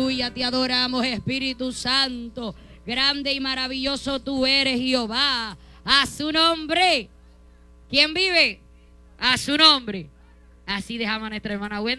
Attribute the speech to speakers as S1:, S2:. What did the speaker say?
S1: Aleluya, te adoramos, Espíritu Santo. Grande y maravilloso tú eres, Jehová. A su nombre. ¿Quién vive? A su nombre. Así dejamos a nuestra hermana Wendy.